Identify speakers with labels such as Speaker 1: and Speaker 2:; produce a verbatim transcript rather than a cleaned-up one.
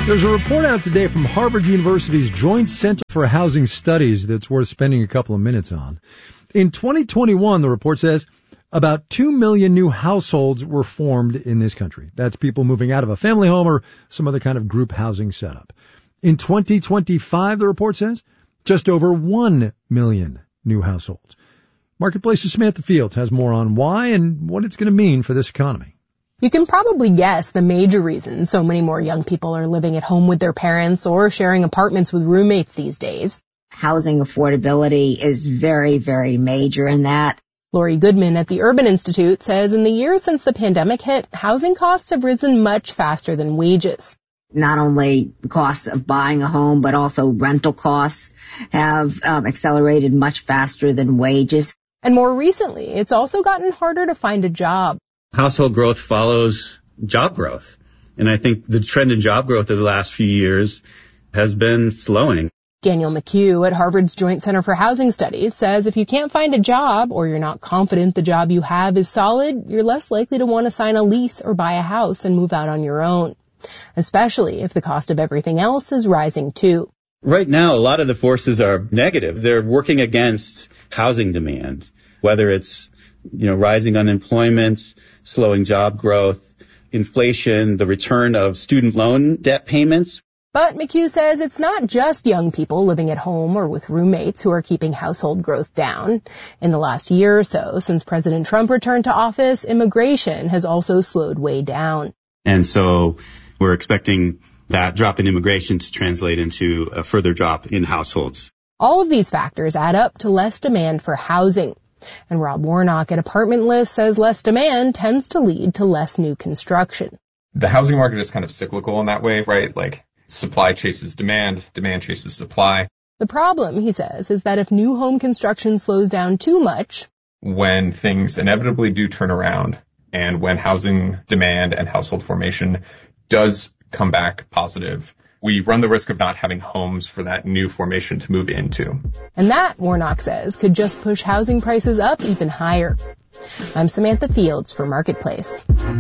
Speaker 1: There's a report out today from Harvard University's Joint Center for Housing Studies that's worth spending a couple of minutes on. In twenty twenty-one, the report says, about two million new households were formed in this country. That's people moving out of a family home or some other kind of group housing setup. In twenty twenty-five, the report says, just over one million new households. Marketplace's Samantha Fields has more on why and what it's going to mean for this economy.
Speaker 2: You can probably guess the major reason so many more young people are living at home with their parents or sharing apartments with roommates these days.
Speaker 3: Housing affordability is very, very major in that.
Speaker 2: Lori Goodman at the Urban Institute says in the years since the pandemic hit, housing costs have risen much faster than wages.
Speaker 3: Not only the costs of buying a home, but also rental costs have um, accelerated much faster than wages.
Speaker 2: And more recently, it's also gotten harder to find a job.
Speaker 4: Household growth follows job growth. And I think the trend in job growth of the last few years has been slowing.
Speaker 2: Daniel McHugh at Harvard's Joint Center for Housing Studies says if you can't find a job or you're not confident the job you have is solid, you're less likely to want to sign a lease or buy a house and move out on your own, especially if the cost of everything else is rising too.
Speaker 4: Right now, a lot of the forces are negative. They're working against housing demand, whether it's, you know, rising unemployment, slowing job growth, inflation, the return of student loan debt payments.
Speaker 2: But McHugh says it's not just young people living at home or with roommates who are keeping household growth down. In the last year or so, since President Trump returned to office, immigration has also slowed way down.
Speaker 4: And so we're expecting that drop in immigration to translate into a further drop in households.
Speaker 2: All of these factors add up to less demand for housing. And Rob Warnock at Apartment List says less demand tends to lead to less new construction.
Speaker 5: The housing market is kind of cyclical in that way, right? Like, supply chases demand, demand chases supply.
Speaker 2: The problem, he says, is that if new home construction slows down too much,
Speaker 5: when things inevitably do turn around and when housing demand and household formation does come back positive, we run the risk of not having homes for that new formation to move into.
Speaker 2: And that, Warnock says, could just push housing prices up even higher. I'm Samantha Fields for Marketplace.